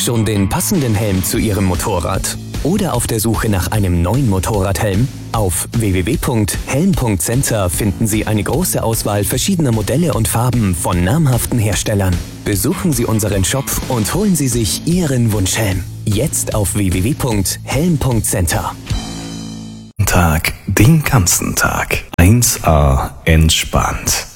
Schon den passenden Helm zu Ihrem Motorrad? Oder auf der Suche nach einem neuen Motorradhelm? Auf www.helm.center finden Sie eine große Auswahl verschiedener Modelle und Farben von namhaften Herstellern. Besuchen Sie unseren Shop und holen Sie sich Ihren Wunschhelm. Jetzt auf www.helm.center. Tag, den ganzen Tag. 1A entspannt.